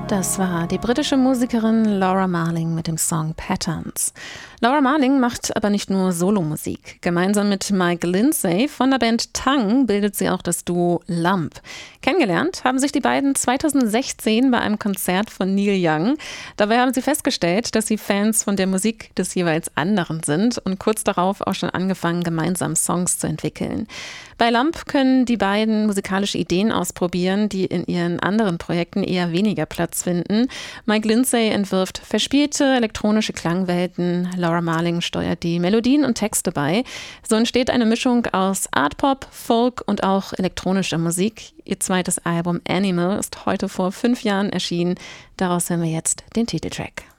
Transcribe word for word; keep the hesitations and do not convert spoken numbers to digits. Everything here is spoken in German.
Das war die britische Musikerin Laura Marling mit dem Song Patterns. Laura Marling macht aber nicht nur Solomusik. Gemeinsam mit Mike Lindsay von der Band Tongue bildet sie auch das Duo Lump. Kennengelernt haben sich die beiden zweitausendsechzehn bei einem Konzert von Neil Young. Dabei haben sie festgestellt, dass sie Fans von der Musik des jeweils anderen sind und kurz darauf auch schon angefangen, gemeinsam Songs zu entwickeln. Bei Lump können die beiden musikalische Ideen ausprobieren, die in ihren anderen Projekten eher weniger Platz finden. Mike Lindsay entwirft verspielte elektronische Klangwelten, Laura Marling steuert die Melodien und Texte bei. So entsteht eine Mischung aus Art-Pop, Folk und auch elektronischer Musik. Ihr zweites Album Animal ist heute vor fünf Jahren erschienen. Daraus hören wir jetzt den Titeltrack.